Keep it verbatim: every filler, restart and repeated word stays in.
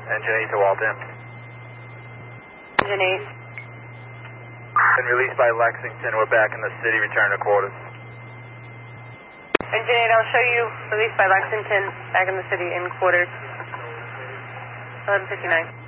Engine eight to Waltham. Engine eight. Been released by Lexington. We're back in the city. Return to quarters. Engine eight, I'll show you released by Lexington, back in the city in quarters. eleven fifty-nine.